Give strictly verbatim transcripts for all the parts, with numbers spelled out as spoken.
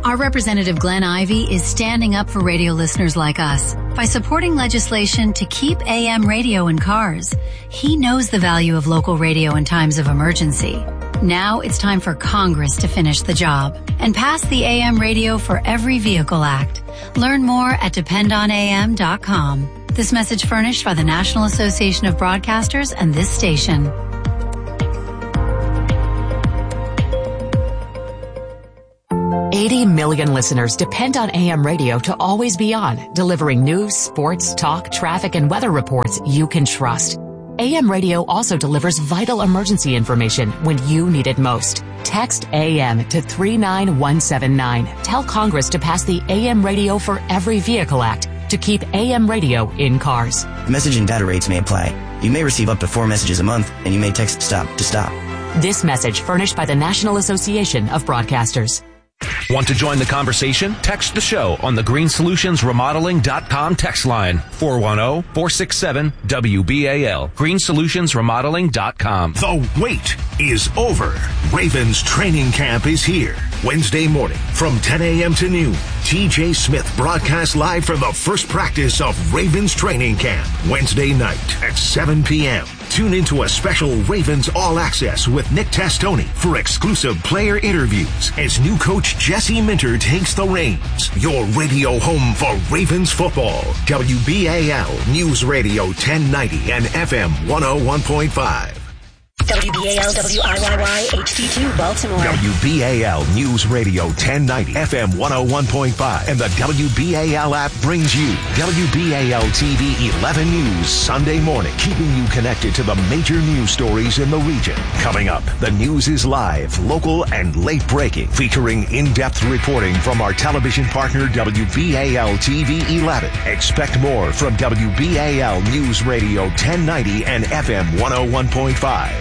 Our representative Glenn Ivey is standing up for radio listeners like us by supporting legislation to keep A M radio in cars. He knows the value of local radio in times of emergency. Now it's time for Congress to finish the job and pass the A M Radio for Every Vehicle Act. Learn more at depend on A M dot com. This message furnished by the National Association of Broadcasters and this station. eighty million listeners depend on A M radio to always be on, delivering news, sports, talk, traffic, and weather reports you can trust. A M radio also delivers vital emergency information when you need it most. Text A M to three nine one seven nine. Tell Congress to pass the A M Radio for Every Vehicle Act to keep A M radio in cars. Message and data rates may apply. You may receive up to four messages a month, and you may text STOP to stop. This message furnished by the National Association of Broadcasters. Want to join the conversation? Text the show on the green solutions remodeling dot com text line four one zero, four six seven, W B A L. green solutions remodeling dot com. The wait is over. Ravens training camp is here. Wednesday morning from ten a.m. to noon, T J Smith broadcasts live from the first practice of Ravens training camp. Wednesday night at seven p.m. Tune into a special Ravens All Access with Nick Tastoni for exclusive player interviews as new coach Jesse Minter takes the reins. Your radio home for Ravens football. W B A L News Radio ten ninety and F M one oh one point five. W B A L W I Y Y H D two Baltimore. W B A L News Radio ten ninety F M one oh one point five and the W B A L app brings you W B A L T V eleven News Sunday morning, keeping you connected to the major news stories in the region. Coming up, the news is live, local, and late breaking, featuring in-depth reporting from our television partner W B A L T V eleven. Expect more from W B A L News Radio ten ninety and F M one oh one point five.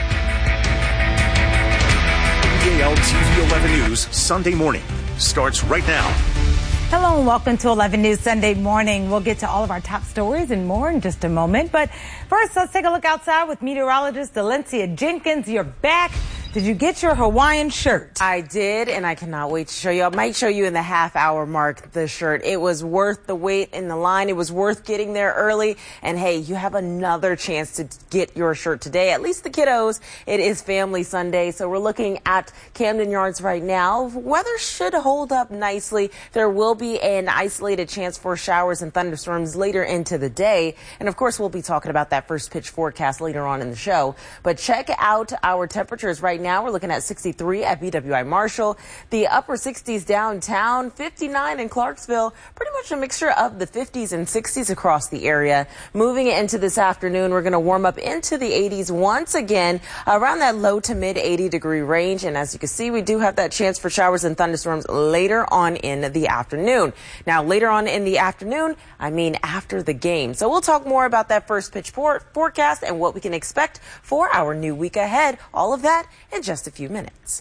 W B A L T V eleven News Sunday morning starts right now. Hello and welcome to eleven News Sunday morning. We'll get to all of our top stories and more in just a moment. But first, let's take a look outside with meteorologist Valencia Jenkins. You're back. Did you get your Hawaiian shirt? I did, and I cannot wait to show you. I might show you in the half hour mark the shirt. It was worth the wait in the line. It was worth getting there early. And hey, you have another chance to get your shirt today. At least the kiddos. It is Family Sunday, so we're looking at Camden Yards right now. Weather should hold up nicely. There will be an isolated chance for showers and thunderstorms later into the day. And of course, we'll be talking about that first pitch forecast later on in the show. But check out our temperatures right now. We're looking at sixty-three at B W I Marshall, the upper sixties downtown, fifty-nine in Clarksville, pretty much a mixture of the fifties and sixties across the area. Moving into this afternoon, we're going to warm up into the eighties once again, around that low to mid eighty degree range. And as you can see, we do have that chance for showers and thunderstorms later on in the afternoon. Now, later on in the afternoon, I mean after the game. So we'll talk more about that first pitch for- forecast and what we can expect for our new week ahead. All of that in just a few minutes.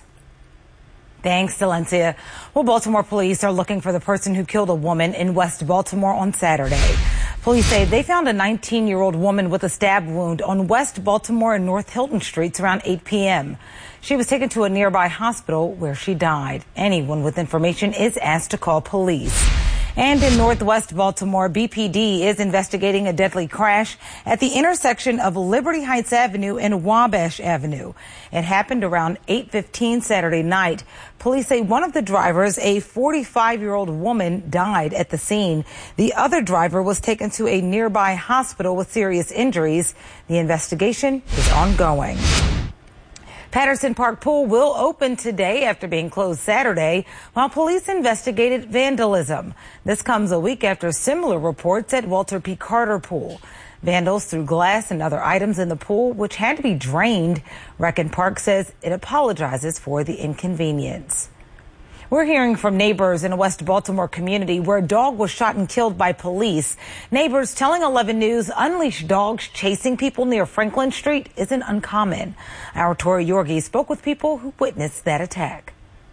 Thanks, Valencia. Well, Baltimore police are looking for the person who killed a woman in West Baltimore on Saturday. Police say they found a nineteen-year-old woman with a stab wound on West Baltimore and North Hilton Streets around eight p.m. She was taken to a nearby hospital where she died. Anyone with information is asked to call police. And in Northwest Baltimore, B P D is investigating a deadly crash at the intersection of Liberty Heights Avenue and Wabash Avenue. It happened around eight fifteen Saturday night. Police say one of the drivers, a forty-five-year-old woman, died at the scene. The other driver was taken to a nearby hospital with serious injuries. The investigation is ongoing. Patterson Park Pool will open today after being closed Saturday while police investigated vandalism. This comes a week after similar reports at Walter P. Carter Pool. Vandals threw glass and other items in the pool, which had to be drained. Rec and Park says it apologizes for the inconvenience. We're hearing from neighbors in a West Baltimore community where a dog was shot and killed by police. Neighbors telling eleven News unleashed dogs chasing people near Franklin Street isn't uncommon. Our Tori Yorgi spoke with people who witnessed that attack.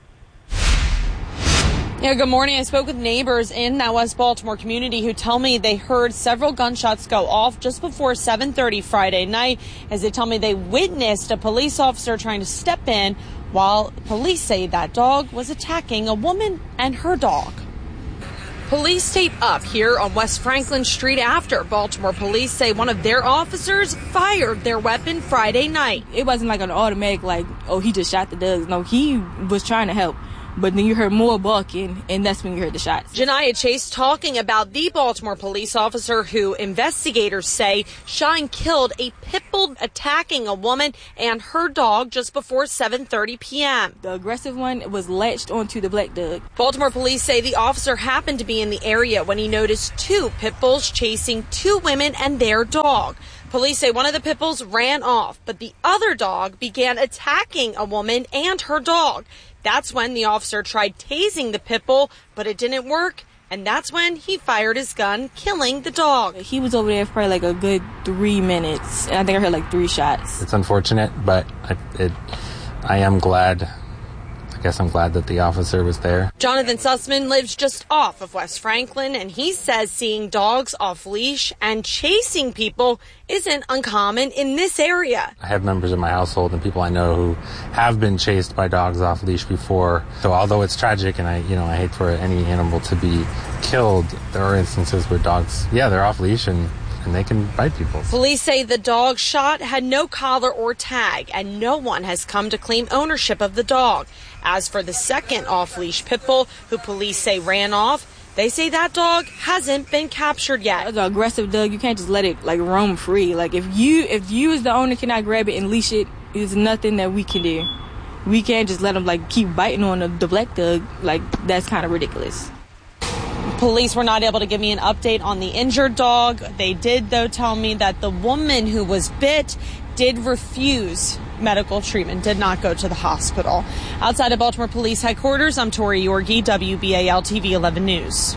Yeah, good morning. I spoke with neighbors in that West Baltimore community who tell me they heard several gunshots go off just before seven thirty Friday night, as they tell me they witnessed a police officer trying to step in while police say that dog was attacking a woman and her dog. Police tape up here on West Franklin Street after Baltimore police say one of their officers fired their weapon Friday night. It wasn't like an automatic, like, oh, he just shot the dogs. No, he was trying to help. But then you heard more barking, and that's when you heard the shots. Janiyah Chase talking about the Baltimore police officer who investigators say shot and killed a pit bull attacking a woman and her dog just before seven thirty p.m. The aggressive one was latched onto the black dog. Baltimore police say the officer happened to be in the area when he noticed two pit bulls chasing two women and their dog. Police say one of the pit bulls ran off, but the other dog began attacking a woman and her dog. That's when the officer tried tasing the pit bull, but it didn't work. And that's when he fired his gun, killing the dog. He was over there for probably like a good three minutes. And I think I heard like three shots. It's unfortunate, but I, it, I am glad. I guess I'm glad that the officer was there. Jonathan Sussman lives just off of West Franklin, and he says seeing dogs off leash and chasing people isn't uncommon in this area. I have members in my household and people I know who have been chased by dogs off leash before. So although it's tragic and I, you know, I hate for any animal to be killed, there are instances where dogs, yeah, they're off leash and and they can bite people. Police say the dog shot had no collar or tag, and no one has come to claim ownership of the dog. As for the second off-leash pit bull, who police say ran off, they say that dog hasn't been captured yet. That's an aggressive dog. You can't just let it like roam free. Like if you if you as the owner cannot grab it and leash it, there's nothing that we can do. We can't just let them like keep biting on the, the black dog. Like that's kind of ridiculous. Police were not able to give me an update on the injured dog. They did, though, tell me that the woman who was bit did refuse medical treatment, did not go to the hospital. Outside of Baltimore Police Headquarters, I'm Tori Yorgi, W B A L T V eleven News.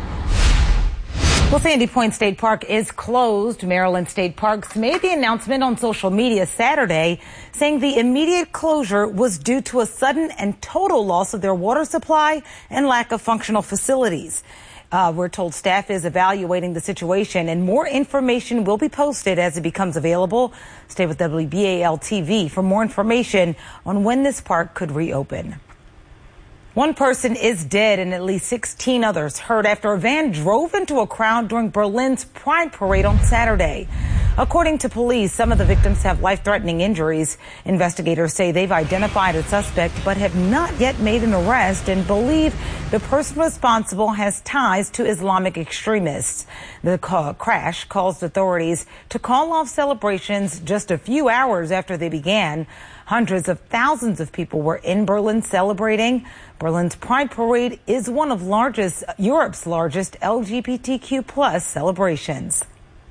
Well, Sandy Point State Park is closed. Maryland State Parks made the announcement on social media Saturday, saying the immediate closure was due to a sudden and total loss of their water supply and lack of functional facilities. Uh, we're told staff is evaluating the situation, and more information will be posted as it becomes available. Stay with W B A L T V for more information on when this park could reopen. One person is dead and at least sixteen others hurt after a van drove into a crowd during Berlin's Pride Parade on Saturday. According to police, some of the victims have life-threatening injuries. Investigators say they've identified a suspect but have not yet made an arrest and believe the person responsible has ties to Islamic extremists. The crash caused authorities to call off celebrations just a few hours after they began. Hundreds of thousands of people were in Berlin celebrating. Berlin's Pride Parade is one of largest, Europe's largest L G B T Q plus celebrations.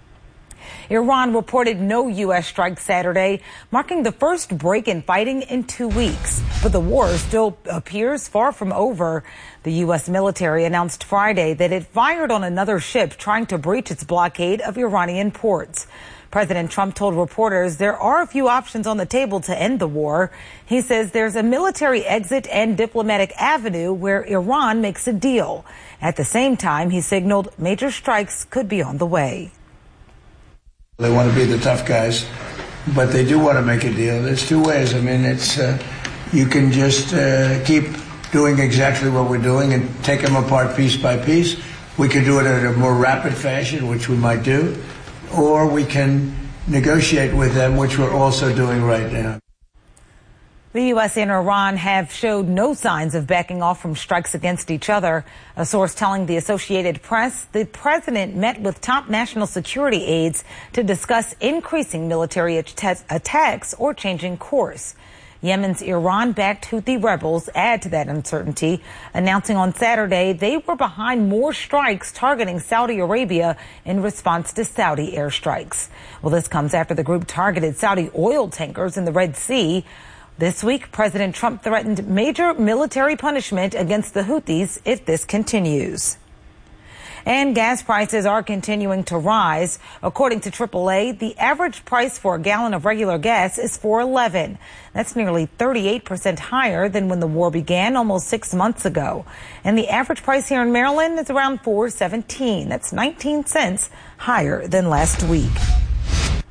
Iran reported no U S strikes Saturday, marking the first break in fighting in two weeks. But the war still appears far from over. The U S military announced Friday that it fired on another ship trying to breach its blockade of Iranian ports. President Trump told reporters there are a few options on the table to end the war. He says there's a military exit and diplomatic avenue where Iran makes a deal. At the same time, he signaled major strikes could be on the way. They want to be the tough guys, but they do want to make a deal. There's two ways. I mean, it's uh, you can just uh, keep doing exactly what we're doing and take them apart piece by piece. We could do it in a more rapid fashion, which we might do, or we can negotiate with them, which we're also doing right now. The U S and Iran have showed no signs of backing off from strikes against each other. A source telling the Associated Press the president met with top national security aides to discuss increasing military att- attacks or changing course. Yemen's Iran-backed Houthi rebels add to that uncertainty, announcing on Saturday they were behind more strikes targeting Saudi Arabia in response to Saudi airstrikes. Well, this comes after the group targeted Saudi oil tankers in the Red Sea. This week, President Trump threatened major military punishment against the Houthis if this continues. And gas prices are continuing to rise. According to triple A, the average price for a gallon of regular gas is four eleven. That's nearly thirty-eight percent higher than when the war began almost six months ago. And the average price here in Maryland is around four seventeen. That's nineteen cents higher than last week.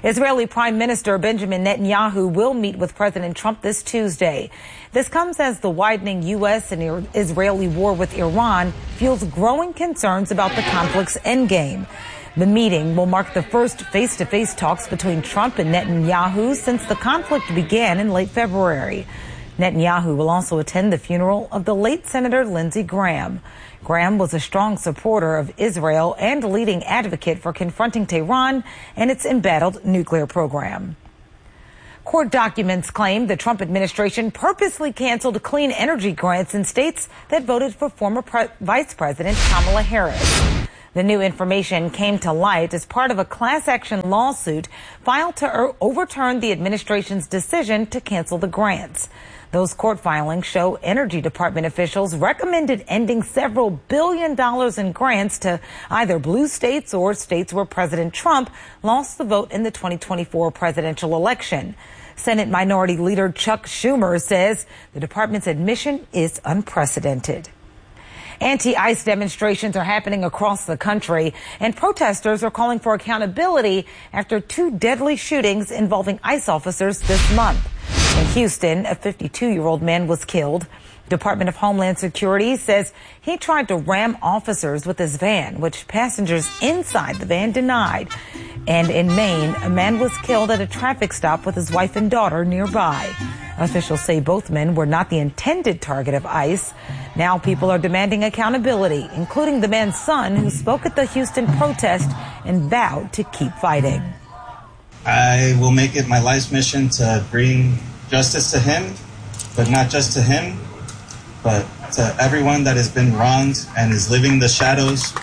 Israeli Prime Minister Benjamin Netanyahu will meet with President Trump this Tuesday. This comes as the widening U S and Israeli war with Iran fuels growing concerns about the conflict's endgame. The meeting will mark the first face-to-face talks between Trump and Netanyahu since the conflict began in late February. Netanyahu will also attend the funeral of the late Senator Lindsey Graham. Graham was a strong supporter of Israel and a leading advocate for confronting Tehran and its embattled nuclear program. Court documents claim the Trump administration purposely canceled clean energy grants in states that voted for former Pre- Vice President Kamala Harris. The new information came to light as part of a class action lawsuit filed to er- overturn the administration's decision to cancel the grants. Those court filings show Energy Department officials recommended ending several billion dollars in grants to either blue states or states where President Trump lost the vote in the twenty twenty-four presidential election. Senate Minority Leader Chuck Schumer says the department's admission is unprecedented. Anti-ICE demonstrations are happening across the country, and protesters are calling for accountability after two deadly shootings involving ICE officers this month. In Houston, a fifty-two-year-old man was killed. Department of Homeland Security says he tried to ram officers with his van, which passengers inside the van denied. And in Maine, a man was killed at a traffic stop with his wife and daughter nearby. Officials say both men were not the intended target of ICE. Now people are demanding accountability, including the man's son who spoke at the Houston protest and vowed to keep fighting. I will make it my life's mission to bring justice to him, but not just to him, but to everyone that has been wronged and is living the shadows.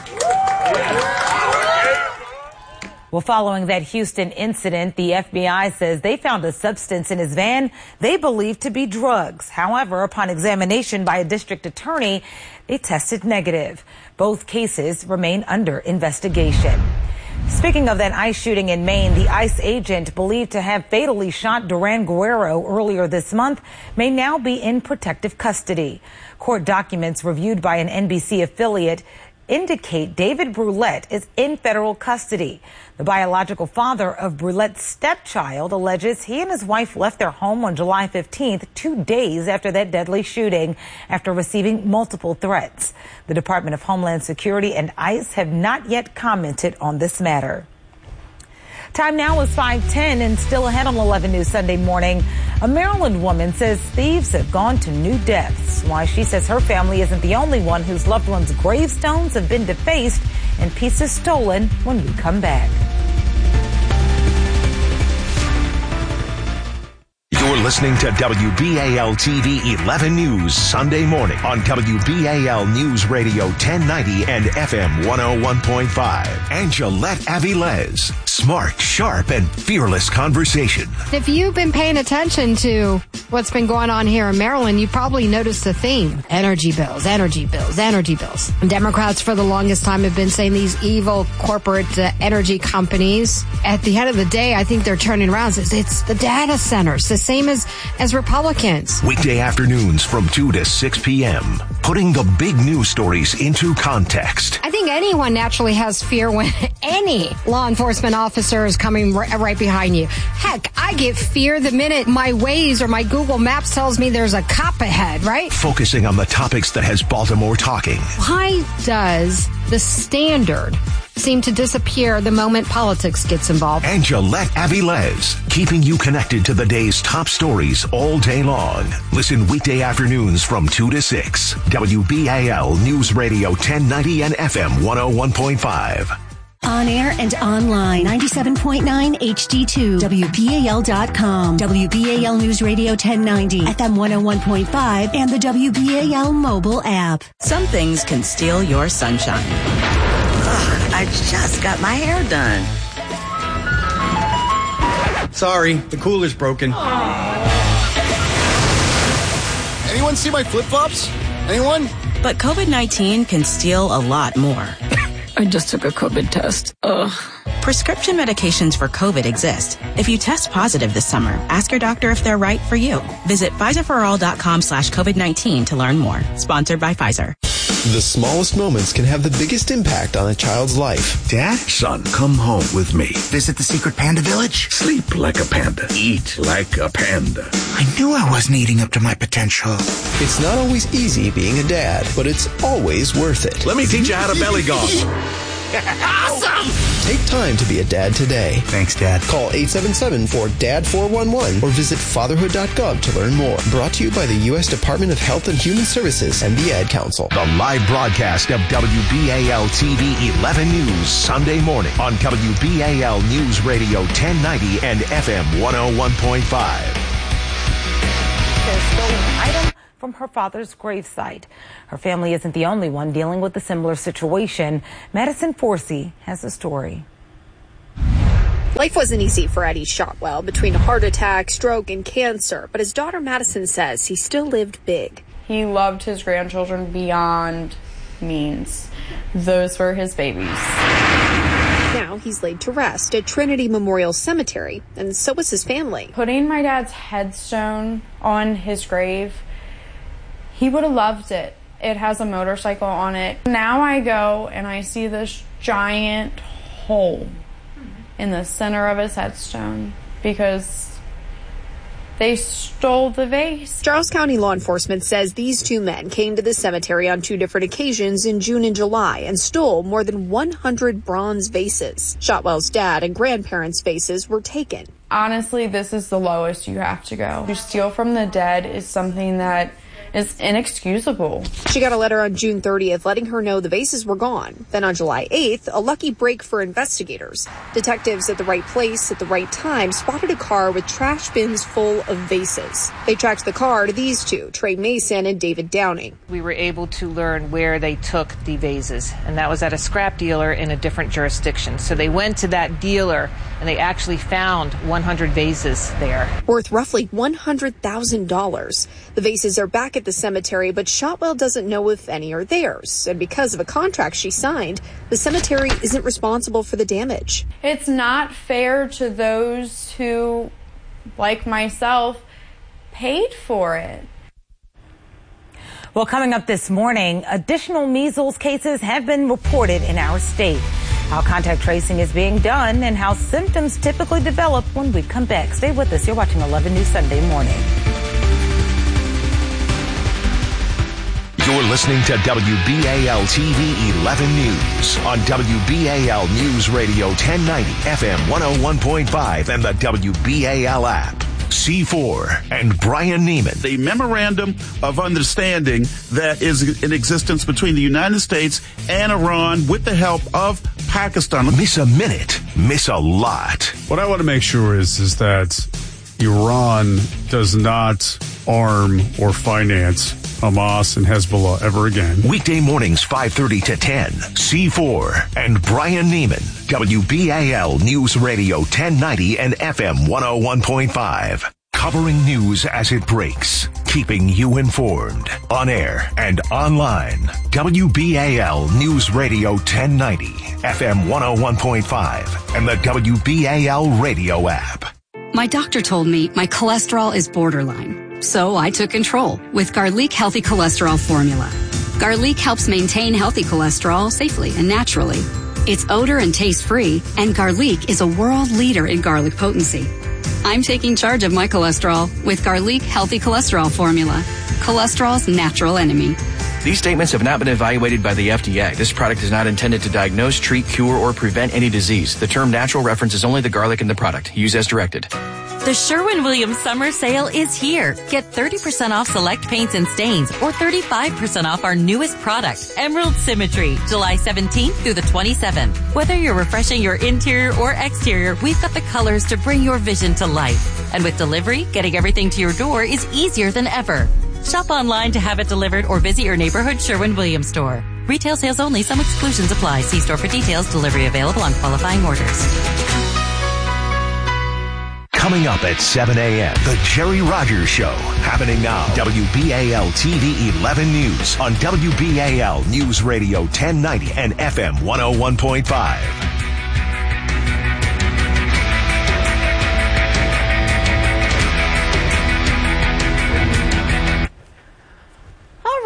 Well, following that Houston incident, the F B I says they found a substance in his van they believe to be drugs. However, upon examination by a district attorney, it tested negative. Both cases remain under investigation. Speaking of that ICE shooting in Maine, the ICE agent believed to have fatally shot Duran Guerrero earlier this month may now be in protective custody. Court documents reviewed by an N B C affiliate indicate David Brulette is in federal custody. The biological father of Brulette's stepchild alleges he and his wife left their home on July fifteenth, two days after that deadly shooting, after receiving multiple threats. The Department of Homeland Security and ICE have not yet commented on this matter. Time now is five ten and still ahead on eleven News Sunday morning. A Maryland woman says thieves have gone to new depths. Why she says her family isn't the only one whose loved ones' gravestones have been defaced and pieces stolen when we come back. You're listening to W B A L T V eleven News Sunday morning on W B A L News Radio ten ninety and F M one oh one point five. Angelette Avilés. Smart, sharp, and fearless conversation. If you've been paying attention to what's been going on here in Maryland, you probably noticed the theme. Energy bills, energy bills, energy bills. Democrats for the longest time have been saying these evil corporate uh, energy companies. At the end of the day, I think they're turning around. It's, it's the data centers, the same as, as Republicans. Weekday afternoons from two to six p.m. Putting the big news stories into context. I think anyone naturally has fear when any law enforcement officer is coming r- right behind you. Heck, I get fear the minute my Waze or my Google Maps tells me there's a cop ahead, right? Focusing on the topics that has Baltimore talking. Why does the standard seem to disappear the moment politics gets involved? Angelette Avilés, keeping you connected to the day's top stories all day long. Listen weekday afternoons from two to six. W B A L News Radio ten ninety and F M one oh one point five. On air and online, ninety-seven point nine H D two, W B A L dot com, W B A L News Radio ten ninety, F M one oh one point five, and the W B A L mobile app. Some things can steal your sunshine. Ugh, I just got my hair done. Sorry, the cooler's broken. Anyone see my flip-flops? Anyone? But COVID nineteen can steal a lot more. I just took a COVID test. Ugh. Prescription medications for COVID exist. If you test positive this summer, ask your doctor if they're right for you. Visit Pfizer for all dot com slash COVID nineteen to learn more. Sponsored by Pfizer. The smallest moments can have the biggest impact on a child's life. Dad? Son, come home with me. Visit the secret panda village? Sleep like a panda. Eat like a panda. I knew I wasn't eating up to my potential. It's not always easy being a dad, but it's always worth it. Let me teach you how to belly gong. Awesome! Take time to be a dad today. Thanks, Dad. Call eight seven seven four D A D four one one or visit fatherhood dot gov to learn more. Brought to you by the U S Department of Health and Human Services and the Ad Council. The live broadcast of W B A L T V eleven News Sunday morning on W B A L News Radio ten ninety and F M one oh one point five. There's stolen item from her father's gravesite. Her family isn't the only one dealing with a similar situation. Madison Forsey has the story. Life wasn't easy for Eddie Shotwell between a heart attack, stroke, and cancer, but his daughter Madison says he still lived big. He loved his grandchildren beyond means. Those were his babies. Now he's laid to rest at Trinity Memorial Cemetery, and so was his family. Putting my dad's headstone on his grave, he would have loved it. It has a motorcycle on it. Now I go and I see this giant hole in the center of his headstone because they stole the vase. Charles County law enforcement says these two men came to the cemetery on two different occasions in June and July and stole more than one hundred bronze vases. Shotwell's dad and grandparents' vases were taken. Honestly, this is the lowest you have to go. To steal from the dead is something that is inexcusable. She got a letter on June thirtieth letting her know the vases were gone. Then on July eighth, a lucky break for investigators. Detectives at the right place at the right time spotted a car with trash bins full of vases. They tracked the car to these two, Trey Mason and David Downing. We were able to learn where they took the vases, and that was at a scrap dealer in a different jurisdiction. So they went to that dealer and they actually found one hundred vases there. Worth roughly one hundred thousand dollars. The vases are back at the cemetery, but Shotwell doesn't know if any are theirs. And because of a contract she signed, the cemetery isn't responsible for the damage. It's not fair to those who, like myself, paid for it. Well, coming up this morning, additional measles cases have been reported in our state. How contact tracing is being done and how symptoms typically develop when we come back. Stay with us. You're watching eleven News Sunday Morning. You're listening to W B A L T V eleven News on W B A L News Radio ten ninety, F M one oh one point five, and the W B A L app. C four and Brian Neiman. The memorandum of understanding that is in existence between the United States and Iran with the help of Pakistan. Miss a minute, miss a lot. What I want to make sure is, is that Iran does not arm or finance Hamas and Hezbollah ever again. Weekday mornings five thirty to ten. C four and Brian Neiman. W B A L News Radio ten ninety and F M one oh one point five. Covering news as it breaks. Keeping you informed. On air and online. W B A L News Radio ten ninety. F M one oh one point five. And the W B A L radio app. My doctor told me my cholesterol is borderline. So I took control with Garlic Healthy Cholesterol Formula. Garlic helps maintain healthy cholesterol safely and naturally. It's odor and taste free, and Garlic is a world leader in garlic potency. I'm taking charge of my cholesterol with Garlic Healthy Cholesterol Formula, cholesterol's natural enemy. These statements have not been evaluated by the F D A. This product is not intended to diagnose, treat, cure, or prevent any disease. The term natural references only the garlic in the product. Use as directed. The Sherwin-Williams summer sale is here. Get thirty percent off select paints and stains or thirty-five percent off our newest product, Emerald Symmetry, July seventeenth through the twenty-seventh. Whether you're refreshing your interior or exterior, we've got the colors to bring your vision to life. And with delivery, getting everything to your door is easier than ever. Shop online to have it delivered or visit your neighborhood Sherwin-Williams store. Retail sales only. Some exclusions apply. See store for details. Delivery available on qualifying orders. Coming up at seven a.m., The Jerry Rogers Show. Happening now. W B A L T V eleven News on W B A L News Radio ten ninety and F M one oh one point five.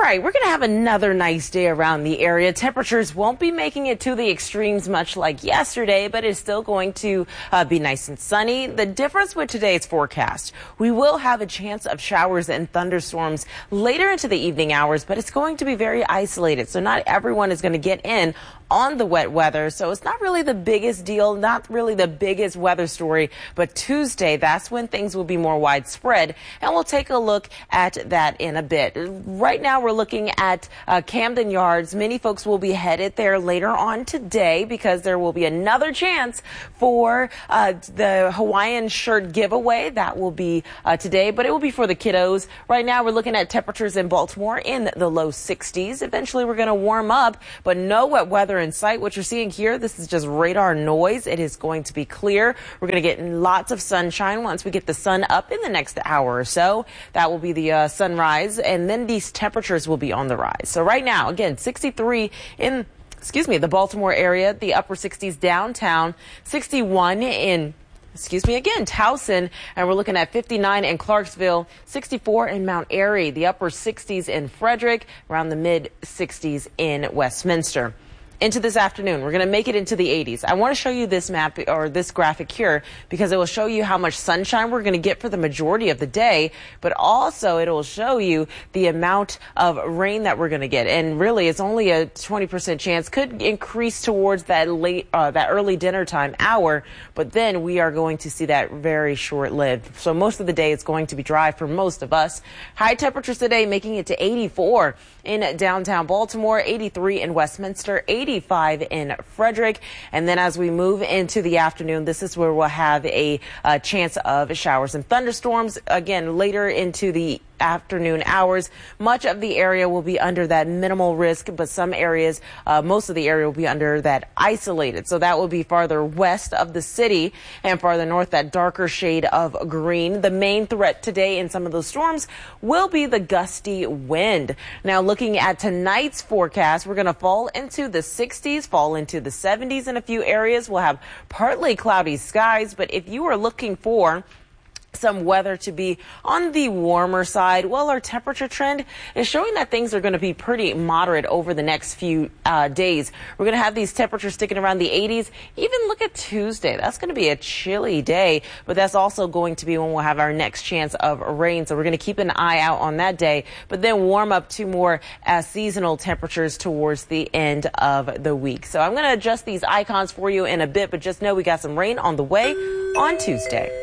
right, we're going to have another nice day around the area. Temperatures won't be making it to the extremes much like yesterday, but it's still going to uh, be nice and sunny. The difference with today's forecast, we will have a chance of showers and thunderstorms later into the evening hours, but it's going to be very isolated. So not everyone is going to get in on the wet weather. So it's not really the biggest deal, not really the biggest weather story. But Tuesday, that's when things will be more widespread. And we'll take a look at that in a bit. Right now, we're looking at uh, Camden Yards. Many folks will be headed there later on today because there will be another chance for uh, the Hawaiian shirt giveaway. That will be uh, today, but it will be for the kiddos. Right now, we're looking at temperatures in Baltimore in the low sixties. Eventually, we're going to warm up, but no wet weather in sight. What you're seeing here, this is just radar noise. It is going to be clear. We're going to get lots of sunshine once we get the sun up in the next hour or so. That will be the uh, sunrise, and then these temperatures will be on the rise. So right now, again, sixty-three in, excuse me, the Baltimore area, the upper sixties downtown, sixty-one in Excuse me again, Towson, and we're looking at fifty-nine in Clarksville, sixty-four in Mount Airy, the upper sixties in Frederick, around the mid sixties in Westminster. Into this afternoon, we're going to make it into the eighties. I want to show you this map or this graphic here because it will show you how much sunshine we're going to get for the majority of the day, but also it will show you the amount of rain that we're going to get. And really, it's only a twenty percent chance, could increase towards that late, uh, that early dinner time hour, but then we are going to see that very short-lived. So most of the day, it's going to be dry for most of us. High temperatures today making it to eighty-four in downtown Baltimore, eighty-three in Westminster, eighty-five in Frederick. And then as we move into the afternoon, this is where we'll have a, a chance of showers and thunderstorms. Again, later into the afternoon hours, much of the area will be under that minimal risk, but some areas, uh, most of the area will be under that isolated. So that will be farther west of the city and farther north, that darker shade of green. The main threat today in some of those storms will be the gusty wind. Now, looking at tonight's forecast, we're going to fall into the sixties, fall into the seventies in a few areas. We'll have partly cloudy skies, but if you are looking for some weather to be on the warmer side, well, our temperature trend is showing that things are going to be pretty moderate over the next few uh, days. We're going to have these temperatures sticking around the eighties. Even look at Tuesday. That's going to be a chilly day, but that's also going to be when we'll have our next chance of rain. So we're going to keep an eye out on that day, but then warm up to more uh, seasonal temperatures towards the end of the week. So I'm going to adjust these icons for you in a bit, but just know we got some rain on the way on Tuesday.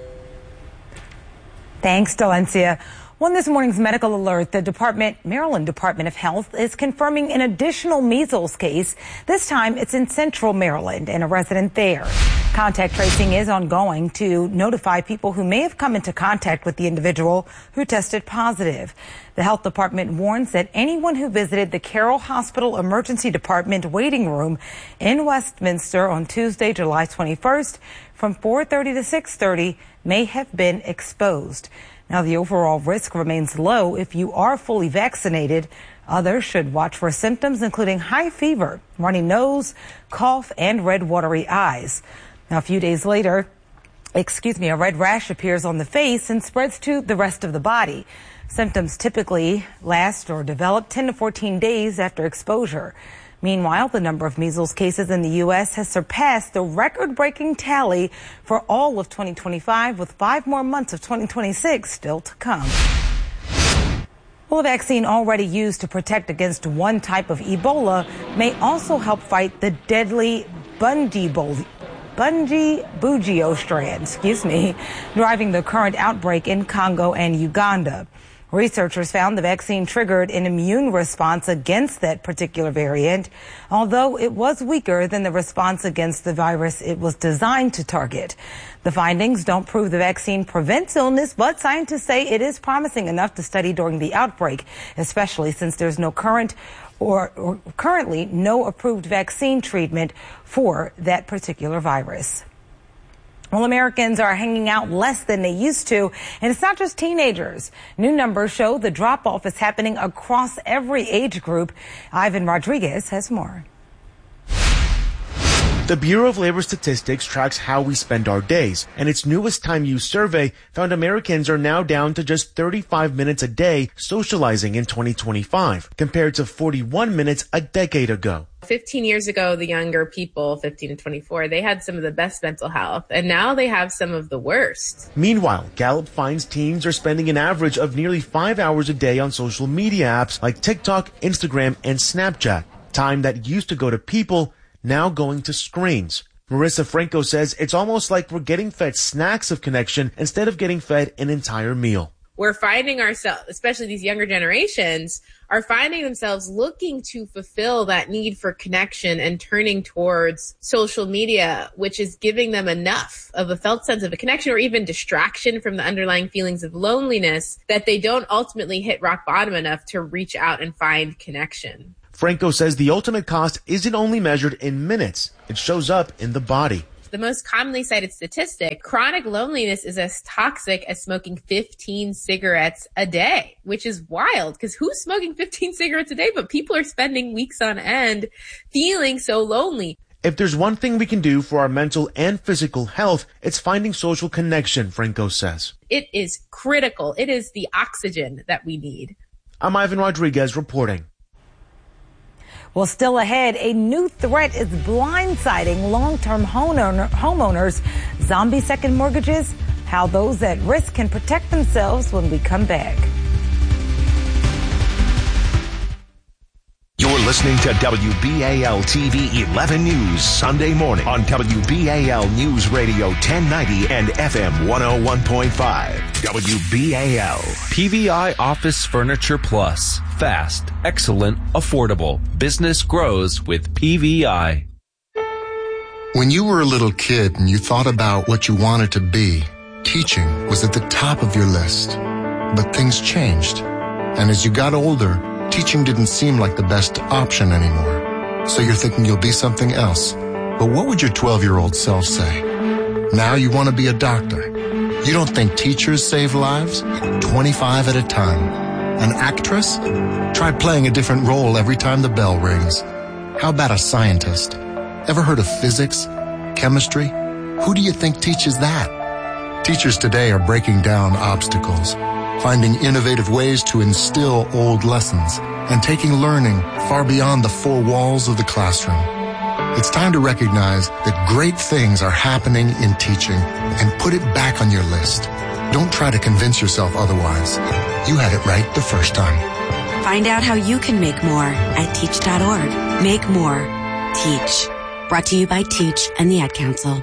Thanks, Delencia. On this morning's medical alert, the Department, Maryland Department of Health is confirming an additional measles case. This time it's in Central Maryland and a resident there. Contact tracing is ongoing to notify people who may have come into contact with the individual who tested positive. The health department warns that anyone who visited the Carroll Hospital Emergency Department waiting room in Westminster on Tuesday, July twenty-first, from four thirty to six thirty may have been exposed. Now, the overall risk remains low if you are fully vaccinated. Others should watch for symptoms including high fever, runny nose, cough, and red watery eyes. Now, a few days later, excuse me, a red rash appears on the face and spreads to the rest of the body. Symptoms typically last or develop ten to fourteen days after exposure. Meanwhile, the number of measles cases in the U S has surpassed the record-breaking tally for all of twenty twenty-five, with five more months of twenty twenty-six still to come. Well, a vaccine already used to protect against one type of Ebola may also help fight the deadly Bundibugyo Bundibugyo strand, excuse me, driving the current outbreak in Congo and Uganda. Researchers found the vaccine triggered an immune response against that particular variant, although it was weaker than the response against the virus it was designed to target. The findings don't prove the vaccine prevents illness, but scientists say it is promising enough to study during the outbreak, especially since there's no current or, or currently no approved vaccine treatment for that particular virus. Well, Americans are hanging out less than they used to, and it's not just teenagers. New numbers show the drop-off is happening across every age group. Ivan Rodriguez has more. The Bureau of Labor Statistics tracks how we spend our days, and its newest time-use survey found Americans are now down to just thirty-five minutes a day socializing in twenty twenty-five, compared to forty-one minutes a decade ago. fifteen years ago, the younger people, fifteen to twenty-four, they had some of the best mental health, and now they have some of the worst. Meanwhile, Gallup finds teens are spending an average of nearly five hours a day on social media apps like TikTok, Instagram, and Snapchat. Time that used to go to people, now going to screens. Marissa Franco says it's almost like we're getting fed snacks of connection instead of getting fed an entire meal. We're finding ourselves, especially these younger generations, are finding themselves looking to fulfill that need for connection and turning towards social media, which is giving them enough of a felt sense of a connection or even distraction from the underlying feelings of loneliness that they don't ultimately hit rock bottom enough to reach out and find connection. Franco says the ultimate cost isn't only measured in minutes, it shows up in the body. The most commonly cited statistic, chronic loneliness is as toxic as smoking fifteen cigarettes a day, which is wild because who's smoking fifteen cigarettes a day? But people are spending weeks on end feeling so lonely. If there's one thing we can do for our mental and physical health, it's finding social connection, Franco says. It is critical. It is the oxygen that we need. I'm Ivan Rodriguez reporting. Well, still ahead, a new threat is blindsiding long-term homeowner, homeowners. Zombie second mortgages, how those at risk can protect themselves when we come back. You're listening to W B A L T V eleven News Sunday morning on W B A L News Radio ten ninety and F M one oh one point five. W B A L. P V I Office Furniture Plus. Fast, excellent, affordable. Business grows with P V I. When you were a little kid and you thought about what you wanted to be, teaching was at the top of your list. But things changed. And as you got older, teaching didn't seem like the best option anymore. So you're thinking you'll be something else. But what would your twelve-year-old self say? Now you want to be a doctor. You don't think teachers save lives? twenty-five at a time. An actress? Try playing a different role every time the bell rings. How about a scientist? Ever heard of physics? Chemistry? Who do you think teaches that? Teachers today are breaking down obstacles, finding innovative ways to instill old lessons, and taking learning far beyond the four walls of the classroom. It's time to recognize that great things are happening in teaching and put it back on your list. Don't try to convince yourself otherwise. You had it right the first time. Find out how you can make more at teach dot org. Make more. Teach. Brought to you by Teach and the Ad Council.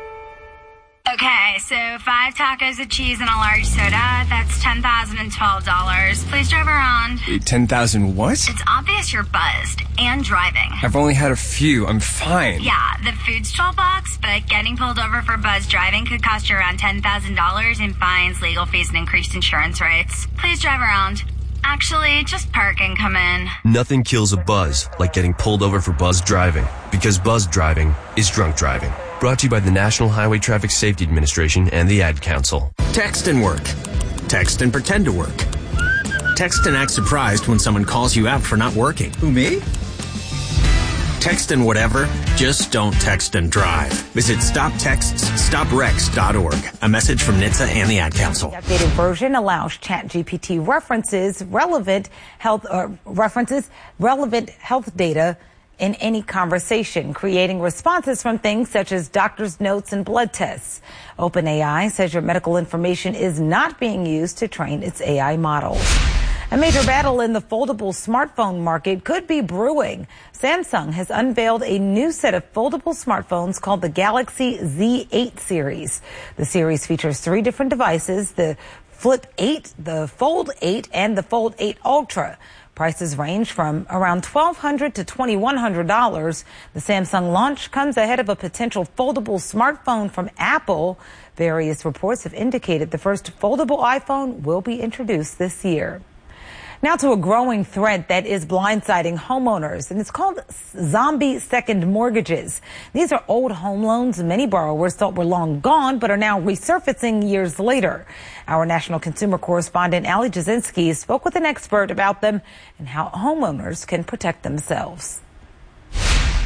Okay, so five tacos of cheese and a large soda, that's ten thousand twelve dollars. Please drive around. ten thousand what? It's obvious you're buzzed and driving. I've only had a few. I'm fine. Yeah, the food's twelve bucks, but getting pulled over for buzz driving could cost you around ten thousand dollars in fines, legal fees, and increased insurance rates. Please drive around. Actually, just park and come in. Nothing kills a buzz like getting pulled over for buzz driving, because buzz driving is drunk driving. Brought to you by the National Highway Traffic Safety Administration and the Ad Council. Text and work. Text and pretend to work. Text and act surprised when someone calls you out for not working. Who, me? Text and whatever, just don't text and drive. Visit stop texts stop wrecks dot org. A message from N H T S A and the Ad Council. The updated version allows ChatGPT references relevant health uh, references relevant health data in any conversation, creating responses from things such as doctor's notes and blood tests. OpenAI says your medical information is not being used to train its A I models. A major battle in the foldable smartphone market could be brewing. Samsung has unveiled a new set of foldable smartphones called the Galaxy Z eight series. The series features three different devices, the Flip eight, the Fold eight, and the Fold eight Ultra. Prices range from around twelve hundred dollars to twenty-one hundred dollars. The Samsung launch comes ahead of a potential foldable smartphone from Apple. Various reports have indicated the first foldable iPhone will be introduced this year. Now to a growing threat that is blindsiding homeowners, and it's called zombie second mortgages. These are old home loans many borrowers thought were long gone, but are now resurfacing years later. Our national consumer correspondent, Ali Jasinski, spoke with an expert about them and how homeowners can protect themselves.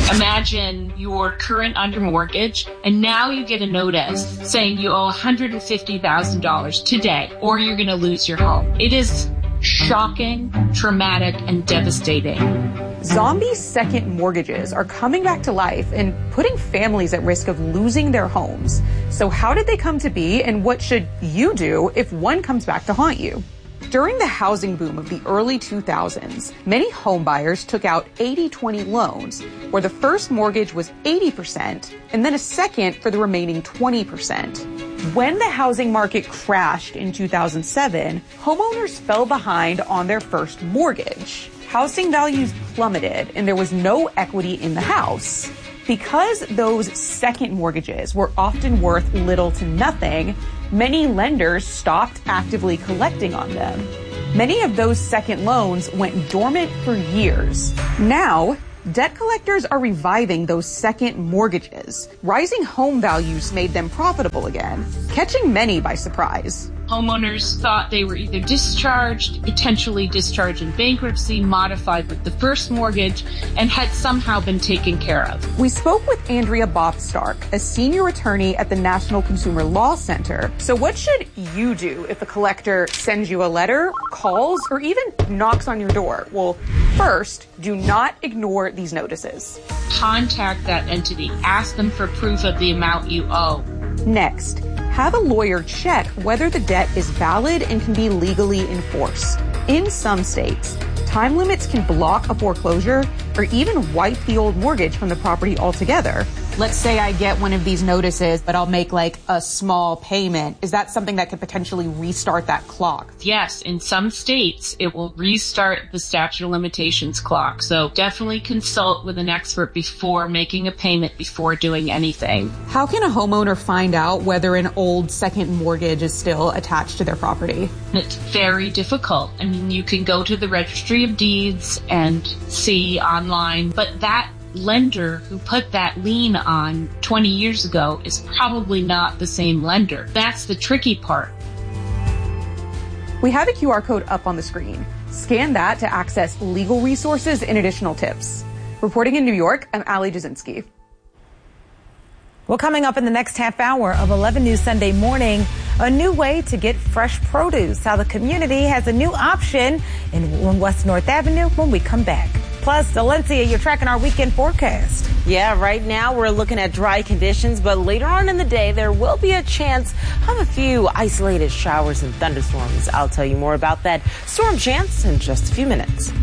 Imagine you're current under mortgage, and now you get a notice saying you owe one hundred fifty thousand dollars today, or you're going to lose your home. It is shocking, traumatic, and devastating. Zombie second mortgages are coming back to life and putting families at risk of losing their homes. So how did they come to be, and what should you do if one comes back to haunt you? During the housing boom of the early two thousands, many home buyers took out eighty twenty loans, where the first mortgage was eighty percent and then a second for the remaining twenty percent. When the housing market crashed in two thousand seven, homeowners fell behind on their first mortgage. Housing values plummeted and there was no equity in the house. Because those second mortgages were often worth little to nothing, many lenders stopped actively collecting on them. Many of those second loans went dormant for years. Now, debt collectors are reviving those second mortgages. Rising home values made them profitable again, catching many by surprise. Homeowners thought they were either discharged, potentially discharged in bankruptcy, modified with the first mortgage, and had somehow been taken care of. We spoke with Andrea Bopstark, a senior attorney at the National Consumer Law Center. So what should you do if a collector sends you a letter, calls, or even knocks on your door? Well, first, do not ignore these notices. Contact that entity. Ask them for proof of the amount you owe. Next, have a lawyer check whether the debt is valid and can be legally enforced. In some states, time limits can block a foreclosure or even wipe the old mortgage from the property altogether. Let's say I get one of these notices, but I'll make like a small payment. Is that something that could potentially restart that clock? Yes, in some states, it will restart the statute of limitations clock. So definitely consult with an expert before making a payment, before doing anything. How can a homeowner find out whether an old second mortgage is still attached to their property? It's very difficult. I mean, you can go to the Registry of Deeds and see online, but that lender who put that lien on twenty years ago is probably not the same lender. That's the tricky part. We have a Q R code up on the screen. Scan that to access legal resources and additional tips. Reporting in New York, I'm Ali Jasinski. Well, coming up in the next half hour of eleven News Sunday Morning, a new way to get fresh produce. How the community has a new option in West North Avenue when we come back. Plus, Valencia, you're tracking our weekend forecast. Yeah, right now we're looking at dry conditions, but later on in the day, there will be a chance of a few isolated showers and thunderstorms. I'll tell you more about that storm chance in just a few minutes.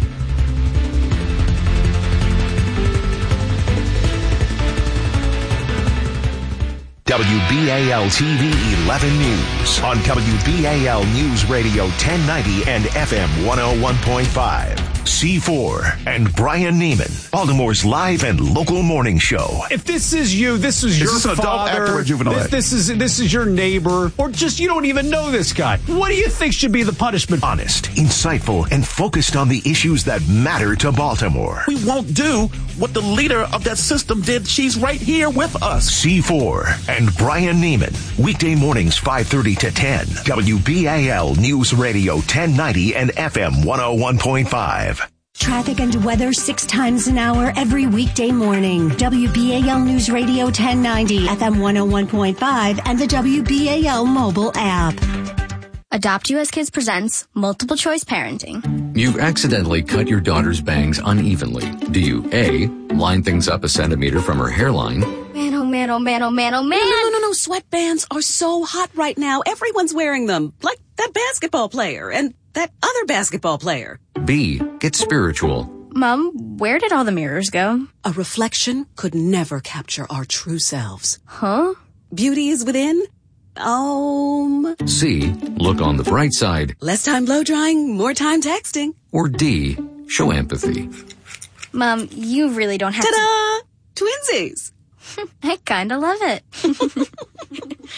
W B A L T V eleven News on W B A L News Radio ten ninety and F M one oh one point five. C four and Brian Neiman, Baltimore's live and local morning show. If this is you, this is, is your this an father, adult act or a juvenile this, act? this is this is your neighbor, or just you don't even know this guy. What do you think should be the punishment? Honest, insightful, and focused on the issues that matter to Baltimore. We won't do what the leader of that system did. She's right here with us. C four and Brian Neiman, weekday mornings five thirty to ten. W B A L News Radio ten ninety and F M one oh one point five. Traffic and weather six times an hour every weekday morning. W B A L News Radio ten ninety, F M one oh one point five, and the W B A L mobile app. Adopt U S Kids presents Multiple Choice Parenting. You accidentally cut your daughter's bangs unevenly. Do you A, line things up a centimeter from her hairline? Man, oh man, oh man, oh man, oh man. No, no, no, no. Sweatbands are so hot right now. Everyone's wearing them. Like that basketball player and that other basketball player. B, get spiritual. Mom, where did all the mirrors go? A reflection could never capture our true selves. Huh? Beauty is within. Um. C, look on the bright side. Less time blow drying, more time texting. Or D, show empathy. Mom, you really don't have Ta-da! To... Ta-da! Twinsies. I kinda love it.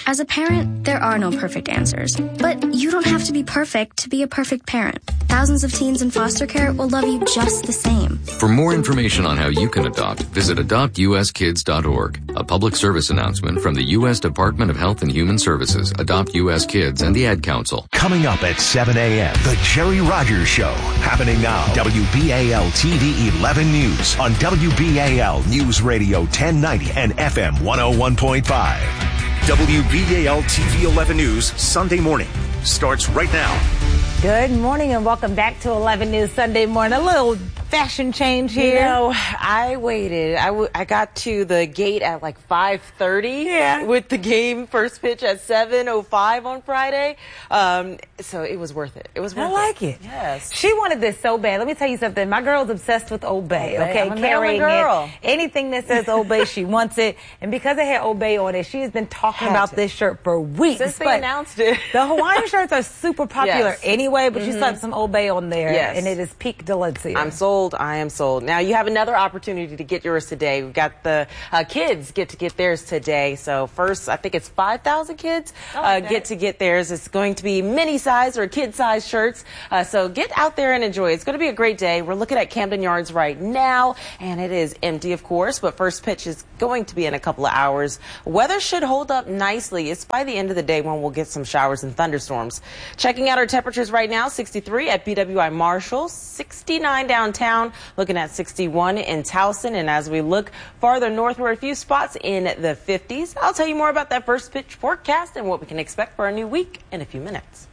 As a parent, there are no perfect answers. But you don't have to be perfect to be a perfect parent. Thousands of teens in foster care will love you just the same. For more information on how you can adopt, visit adopt u s kids dot org. A public service announcement from the U S Department of Health and Human Services, Adopt U S Kids, and the Ad Council. Coming up at seven a.m., The Jerry Rogers Show. Happening now. W B A L T V eleven News on W B A L News Radio ten ninety and F M one oh one point five. W B A L T V eleven News Sunday morning starts right now. Good morning and welcome back to eleven News Sunday morning. A little fashion change here. You know, I waited. I, w- I got to the gate at like five thirty yeah. with the game first pitch at seven oh five on Friday. Um, so it was worth it. It was worth I like it. it. Yes. She wanted this so bad. Let me tell you something. My girl's obsessed with Old Bay. Old Bay. Okay, I'm a carrying girl. it. Anything that says Old Bay, she wants it. And because it had Old Bay on it, she has been talking Had about to. this shirt for weeks. Since they But announced it. The Hawaiian shirts are super popular Yes. anyway, but Mm-hmm. you slapped some Old Bay on there, Yes. and it is peak Delencia. I'm sold. I am sold. Now you have another opportunity to get yours today. We've got the uh, kids get to get theirs today. So first, I think it's five thousand kids uh, get to get theirs. It's going to be mini size or kid size shirts. Uh, so get out there and enjoy. It's going to be a great day. We're looking at Camden Yards right now, and it is empty, of course, but first pitch is going to be in a couple of hours. Weather should hold up nicely. It's by the end of the day when we'll get some showers and thunderstorms. Checking out our temperatures right now, sixty-three at B W I Marshall, sixty-nine downtown, looking at sixty-one in Towson. And as we look farther northward, a few spots in the fifties. I'll tell you more about that first pitch forecast and what we can expect for a new week in a few minutes.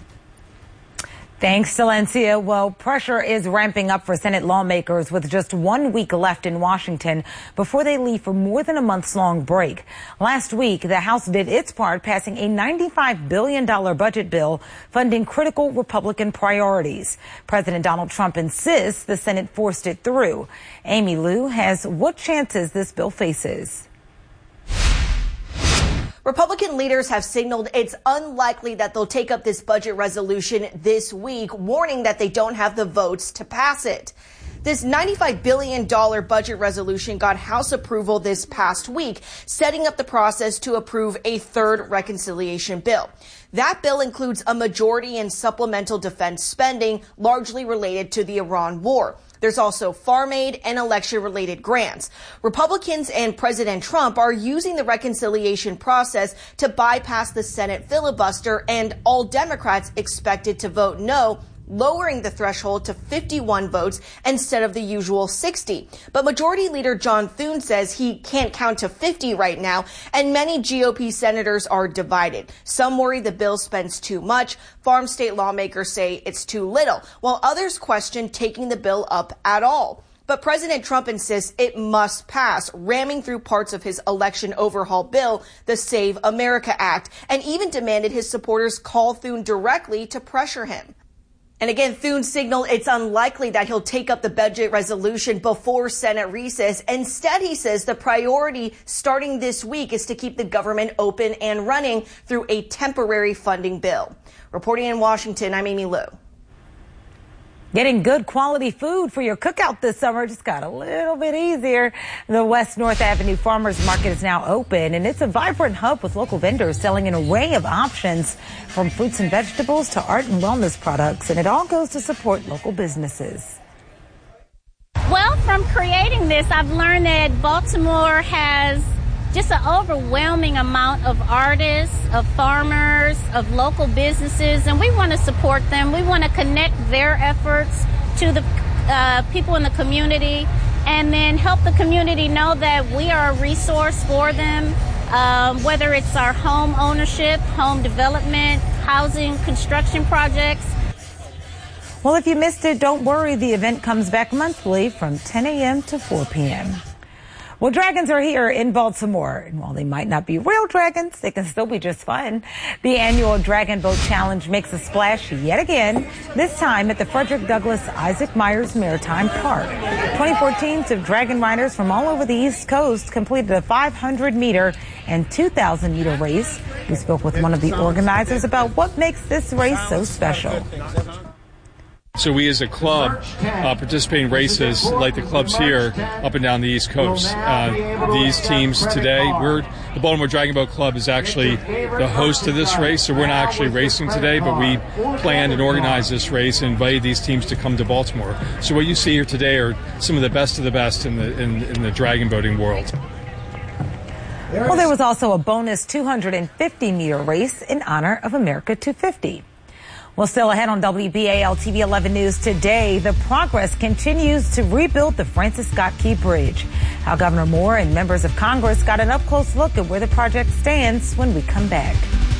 Thanks, Delencia. Well, pressure is ramping up for Senate lawmakers with just one week left in Washington before they leave for more than a months-long break. Last week, the House did its part, passing a ninety-five billion dollars budget bill funding critical Republican priorities. President Donald Trump insists the Senate forced it through. Amy Lou has what chances this bill faces. Republican leaders have signaled it's unlikely that they'll take up this budget resolution this week, warning that they don't have the votes to pass it. This ninety-five billion dollars budget resolution got House approval this past week, setting up the process to approve a third reconciliation bill. That bill includes a majority in supplemental defense spending, largely related to the Iran war. There's also farm aid and election-related grants. Republicans and President Trump are using the reconciliation process to bypass the Senate filibuster, and all Democrats expected to vote no, lowering the threshold to fifty-one votes instead of the usual sixty. But Majority Leader John Thune says he can't count to fifty right now, and many G O P senators are divided. Some worry the bill spends too much. Farm state lawmakers say it's too little, while others question taking the bill up at all. But President Trump insists it must pass, ramming through parts of his election overhaul bill, the Save America Act, and even demanded his supporters call Thune directly to pressure him. And again, Thune signaled it's unlikely that he'll take up the budget resolution before Senate recess. Instead, he says the priority starting this week is to keep the government open and running through a temporary funding bill. Reporting in Washington, I'm Amy Lou. Getting good quality food for your cookout this summer just got a little bit easier. The West North Avenue Farmers Market is now open, and it's a vibrant hub with local vendors selling an array of options from fruits and vegetables to art and wellness products, and it all goes to support local businesses. Well, from creating this, I've learned that Baltimore has just an overwhelming amount of artists, of farmers, of local businesses, and we want to support them. We want to connect their efforts to the uh, people in the community and then help the community know that we are a resource for them, um, whether it's our home ownership, home development, housing, construction projects. Well, if you missed it, don't worry. The event comes back monthly from ten a.m. to four p.m. Well, dragons are here in Baltimore, and while they might not be real dragons, they can still be just fun. The annual Dragon Boat Challenge makes a splash yet again, this time at the Frederick Douglass Isaac Myers Maritime Park. twenty-four teams of dragon riders from all over the East Coast completed a five hundred meter and two thousand meter race. We spoke with one of the organizers about what makes this race so special. So we as a club uh, participate in races like the clubs here up and down the East Coast. Uh, these teams today, we're the Baltimore Dragon Boat Club is actually the host of this race, so we're not actually racing today, but we planned and organized this race and invited these teams to come to Baltimore. So what you see here today are some of the best of the best in the in, in the dragon boating world. Well, there was also a bonus two hundred fifty meter race in honor of America two fifty. Well, still ahead on W B A L T V eleven News today, the progress continues to rebuild the Francis Scott Key Bridge. How Governor Moore and members of Congress got an up-close look at where the project stands when we come back.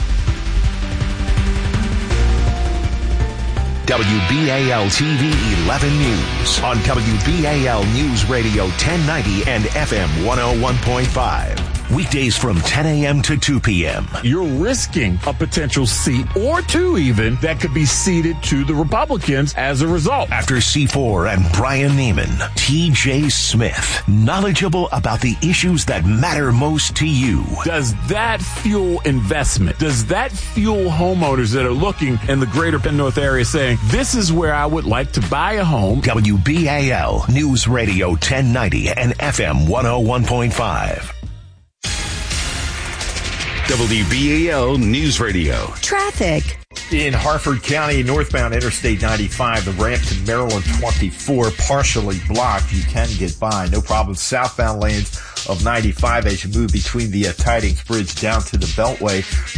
W B A L T V eleven News on W B A L News Radio ten ninety and F M one oh one point five. Weekdays from ten a.m. to two p.m. You're risking a potential seat or two even that could be ceded to the Republicans as a result. After C four and Brian Neiman, T J Smith, knowledgeable about the issues that matter most to you. Does that fuel investment? Does that fuel homeowners that are looking in the greater Penn North area saying, this is where I would like to buy a home? W B A L News Radio ten ninety and F M one oh one point five. W B A L News Radio. Traffic. In Harford County, northbound Interstate ninety-five, the ramp to Maryland twenty-four partially blocked. You can get by. No problem. Southbound lanes of ninety-five as you move between the uh, Tidings Bridge down to the Beltway.